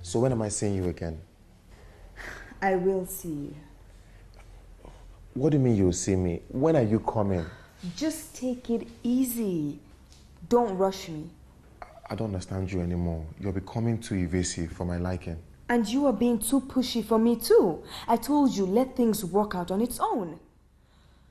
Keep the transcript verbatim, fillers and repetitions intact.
So when am I seeing you again? I will see you. What do you mean you'll see me? When are you coming? Just take it easy. Don't rush me. I don't understand you anymore. You're becoming too evasive for my liking. And you are being too pushy for me too. I told you, let things work out on its own.